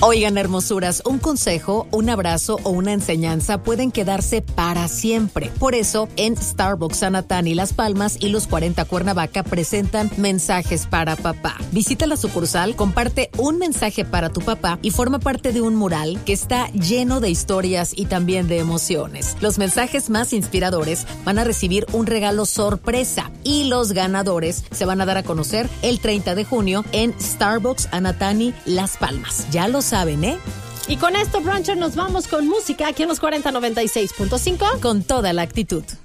Oigan, hermosuras, un consejo, un abrazo o una enseñanza pueden quedarse para siempre. Por eso, en Starbucks Anatani Las Palmas y los 40 Cuernavaca presentan mensajes para papá. Visita la sucursal, comparte un mensaje para tu papá y forma parte de un mural que está lleno de historias y también de emociones. Los mensajes más inspiradores van a recibir un regalo sorpresa y los ganadores se van a dar a conocer el 30 de junio en Starbucks Anatani Las Palmas. Ya lo saben, ¿eh? Y con esto, Bruncher, nos vamos con música aquí en los 4096.5. Con toda la actitud.